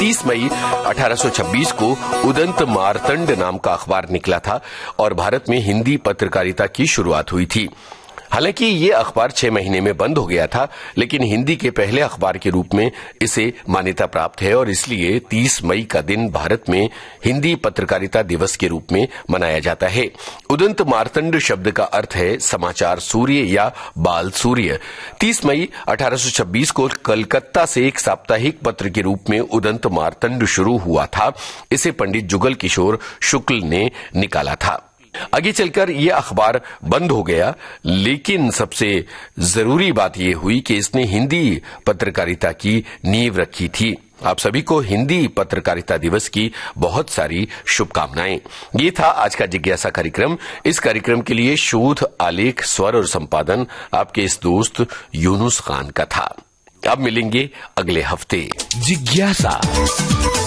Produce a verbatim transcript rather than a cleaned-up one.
तीस मई अठारह सौ छब्बीस को उदंत मार्तंड नाम का अखबार निकला था और भारत में हिंदी पत्रकारिता की शुरुआत हुई थी। हालांकि ये अखबार छह महीने में बंद हो गया था, लेकिन हिंदी के पहले अखबार के रूप में इसे मान्यता प्राप्त है और इसलिए तीस मई का दिन भारत में हिंदी पत्रकारिता दिवस के रूप में मनाया जाता है। उदंत मार्तंड शब्द का अर्थ है समाचार सूर्य या बाल सूर्य। तीस मई अठारह सौ छब्बीस को कलकत्ता से एक साप्ताहिक पत्र के रूप में उदंत मार्तंड शुरू हुआ था। इसे पंडित जुगल किशोर शुक्ल ने निकाला था। आगे चलकर यह अखबार बंद हो गया, लेकिन सबसे जरूरी बात यह हुई कि इसने हिंदी पत्रकारिता की नींव रखी थी। आप सभी को हिंदी पत्रकारिता दिवस की बहुत सारी शुभकामनाएं। ये था आज का जिज्ञासा कार्यक्रम। इस कार्यक्रम के लिए शोध, आलेख, स्वर और संपादन आपके इस दोस्त यूनुस खान का था। अब मिलेंगे अगले हफ्ते। जिज्ञासा।